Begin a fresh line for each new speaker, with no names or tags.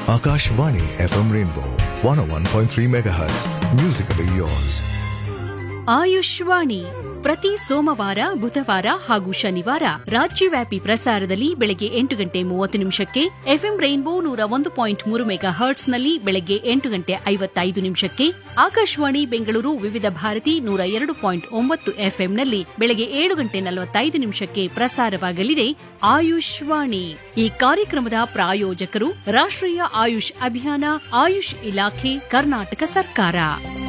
Akashvani FM Rainbow 101.3 MHz. Musically yours.
Ayushvani ಪ್ರತಿ ಸೋಮವಾರ, ಬುಧವಾರ ಹಾಗೂ ಶನಿವಾರ ರಾಜ್ಯವ್ಯಾಪಿ ಪ್ರಸಾರದಲ್ಲಿ ಬೆಳಗ್ಗೆ 8:30 ಎಫ್ಎಂ ರೈನ್ಬೋ 101.3 ಮೆಗಾಹರ್ಟ್ಸ್ನಲ್ಲಿ ಬೆಳಗ್ಗೆ 8:55 ಆಕಾಶವಾಣಿ ಬೆಂಗಳೂರು ವಿವಿಧ ಭಾರತಿ 102.9 ಎಫ್ಎಂನಲ್ಲಿ ಬೆಳಗ್ಗೆ 7:45 ಪ್ರಸಾರವಾಗಲಿದೆ ಆಯುಷ್ವಾಣಿ. ಈ ಕಾರ್ಯಕ್ರಮದ ಪ್ರಾಯೋಜಕರು ರಾಷ್ಟ್ರೀಯ ಆಯುಷ್ ಅಭಿಯಾನ, ಆಯುಷ್ ಇಲಾಖೆ, ಕರ್ನಾಟಕ ಸರ್ಕಾರ.